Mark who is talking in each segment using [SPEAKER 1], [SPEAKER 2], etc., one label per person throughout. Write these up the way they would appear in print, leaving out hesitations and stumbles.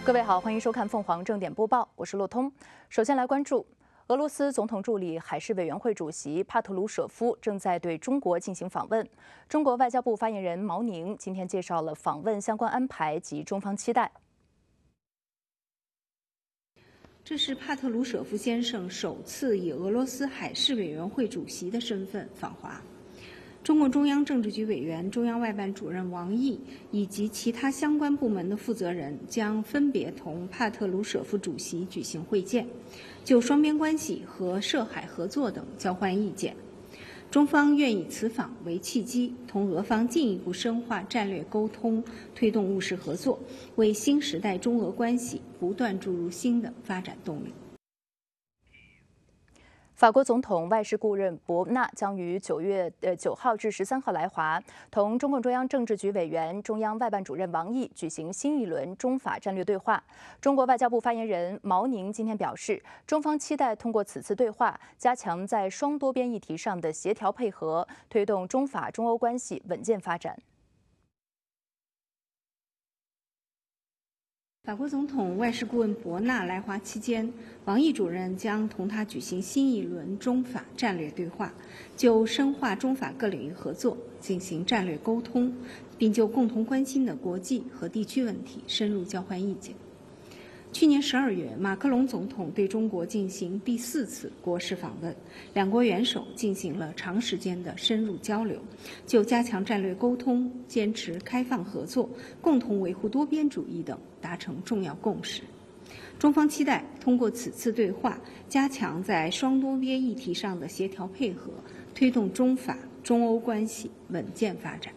[SPEAKER 1] 各位好，欢迎收看凤凰正点播报，我是洛通。首先来关注，俄罗斯总统助理、海事委员会主席帕特鲁舍夫正在对中国进行访问。中国外交部发言人毛宁今天介绍了访问相关安排及中方期待。
[SPEAKER 2] 这是帕特鲁舍夫先生首次以俄罗斯海事委员会主席的身份访华。中共中央政治局委员、中央外办主任王毅以及其他相关部门的负责人将分别同帕特鲁舍夫主席举行会见，就双边关系和涉海合作等交换意见。中方愿以此访为契机，同俄方进一步深化战略沟通，推动务实合作，为新时代中俄关系不断注入新的发展动力。
[SPEAKER 1] 法国总统外事顾问博纳将于9号至13号来华，同中共中央政治局委员、中央外办主任王毅举行新一轮中法战略对话。中国外交部发言人毛宁今天表示，中方期待通过此次对话，加强在双多边议题上的协调配合，推动中法中欧关系稳健发展。
[SPEAKER 2] 法国总统外事顾问博纳来华期间，王毅主任将同他举行新一轮中法战略对话，就深化中法各领域合作进行战略沟通，并就共同关心的国际和地区问题深入交换意见。去年12月，马克龙总统对中国进行第4次国事访问，两国元首进行了长时间的深入交流，就加强战略沟通、坚持开放合作、共同维护多边主义等达成重要共识。中方期待通过此次对话，加强在双多边议题上的协调配合，推动中法、中欧关系稳健发展。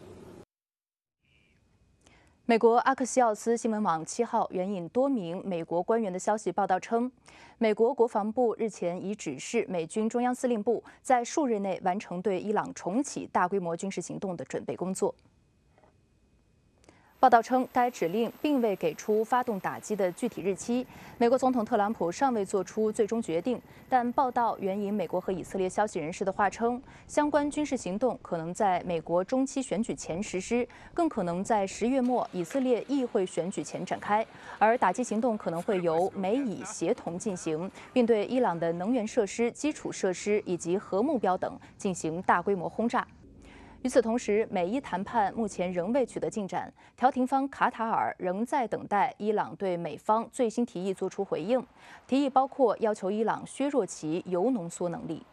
[SPEAKER 1] 美国阿克西奥斯新闻网7号援引多名美国官员的消息报道称，美国国防部日前已指示美军中央司令部在数日内完成对伊朗重启大规模军事行动的准备工作。报道称，该指令并未给出发动打击的具体日期。美国总统特朗普尚未做出最终决定，但报道援引美国和以色列消息人士的话称，相关军事行动可能在美国中期选举前实施，更可能在10月末以色列议会选举前展开。而打击行动可能会由美以协同进行，并对伊朗的能源设施、基础设施以及核目标等进行大规模轰炸。与此同时，美伊谈判目前仍未取得进展，调停方卡塔尔仍在等待伊朗对美方最新提议作出回应。提议包括要求伊朗削弱其铀浓缩能力。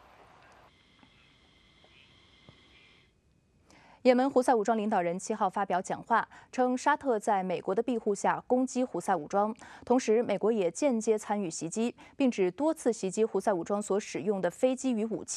[SPEAKER 1] 也门胡塞武装领导人7号发表讲话，称沙特在美国的庇护下攻击胡塞武装，同时美国也间接参与袭击，并指多次袭击胡塞武装所使用的飞机与武器